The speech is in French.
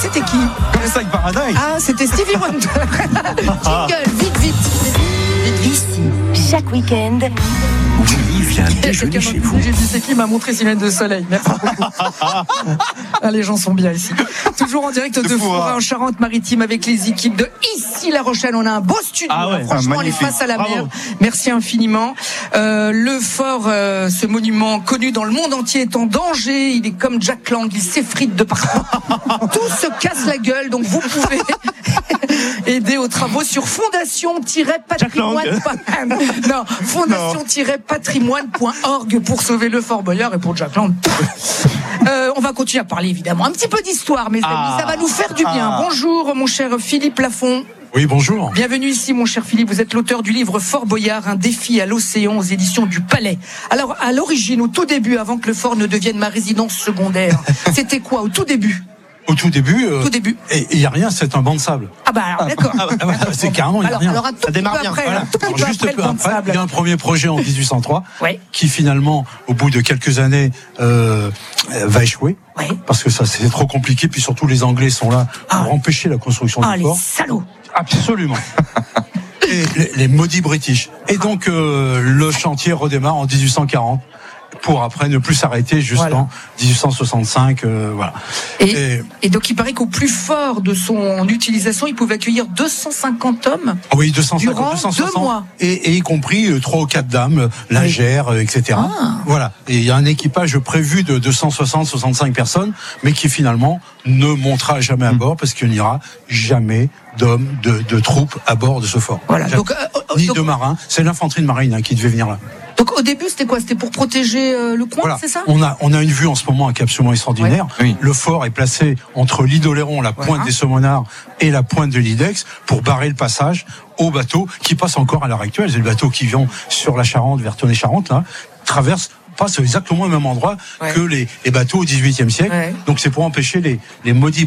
c'était qui? Inside Paradise. Ah, c'était Stevie Wonder. Jingle, vite. Ici, chaque week-end, Willy vient déjeuner chez vous. J'ai dit c'est qui m'a montré Sylvain de Soleil. Merci beaucoup. Ah, les gens sont bien ici. Toujours en direct de Foura en Charente-Maritime avec les équipes de ici La Rochelle. On a un beau studio. Ah ouais, franchement, on est face à la mer. Merci infiniment. Le fort, ce monument connu dans le monde entier, est en danger. Il est comme Jack Lang, il s'effrite de partout. Tout se casse la gueule. Donc vous pouvez aider aux travaux sur fondation-patrimoine. Non, fondation-patrimoine.org pour sauver le Fort Boyard et pour Jack Lang. On va continuer à parler évidemment un petit peu d'histoire, mes amis, ça va nous faire du bien. Bonjour mon cher Philippe Lafont. Oui, bonjour. Bienvenue ici mon cher Philippe, vous êtes l'auteur du livre Fort Boyard, un défi à l'océan aux éditions du Palais. Alors à l'origine, au tout début, avant que le fort ne devienne ma résidence secondaire, c'était quoi au tout début? Au tout début, et il n'y a rien, c'est un banc de sable. Ah bah alors d'accord. C'est carrément, il n'y a rien. Alors un tout Ça démarre bien. après, Voilà. un tout petit Alors, peu juste après le banc de après, sable. il y a un premier projet en 1803 Ouais. qui finalement, au bout de quelques années, va échouer. Ouais. Parce que ça, c'est trop compliqué. Puis surtout, les Anglais sont là pour empêcher la construction Ah du les fort. salauds. Absolument. Et les maudits British. Et donc, le chantier redémarre en 1840. Pour après ne plus s'arrêter jusqu'en 1865, voilà. Et donc il paraît qu'au plus fort de son utilisation, il pouvait accueillir 250 hommes. Oui, 250, durant 260, 2 mois. et y compris 3 ou 4 dames, lingères, etc. Ah. Voilà. Et il y a un équipage prévu de 260-65 personnes, mais qui finalement ne montera jamais à bord parce qu'il n'y aura jamais d'hommes, de troupes à bord de ce fort. Voilà. Jamais. Ni de marins. C'est l'infanterie de marine qui devait venir là. Donc au début c'était quoi? C'était pour protéger le coin, Voilà. c'est ça? On a une vue en ce moment qui est absolument extraordinaire. Ouais. Oui. Le fort est placé entre l'île d'Oléron, la pointe des Saumonards, et la pointe de l'Idex pour barrer le passage aux bateaux qui passent encore à l'heure actuelle. C'est le bateau qui vient sur la Charente, vers Tonnay-Charente, là, passe exactement au même endroit que les bateaux au XVIIIe siècle. Ouais. Donc c'est pour empêcher les maudits